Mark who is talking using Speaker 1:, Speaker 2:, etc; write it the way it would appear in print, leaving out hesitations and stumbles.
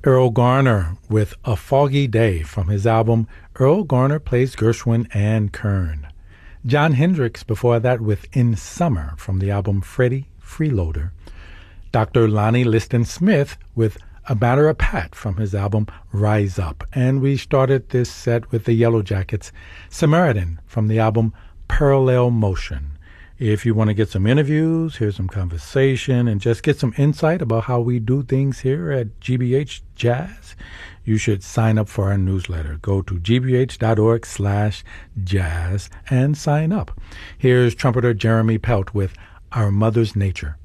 Speaker 1: Earl Garner with A Foggy Day from his album Earl Garner Plays Gershwin and Kern. Jon Hendricks before that with In Summer from the album Freddie Freeloader. Dr. Lonnie Liston Smith with A Matter of Pat from his album Rise Up. And we started this set with the Yellow Jackets, Samaritan from the album Parallel Motion. If you want to get some interviews, hear some conversation, and just get some insight about how we do things here at GBH Jazz, you should sign up for our newsletter. Go to gbh.org/jazz and sign up. Here's trumpeter Jeremy Pelt with Our Mother's Nature.